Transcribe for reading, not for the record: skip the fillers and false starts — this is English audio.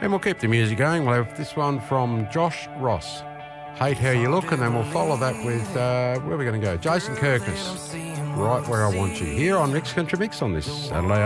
And we'll keep the music going. We'll have this one from Josh Ross, Hate How You Look, and then we'll follow that with, where are we going to go? Jason Kirkness, Right Where I Want You, here on Mix Country Mix on this Saturday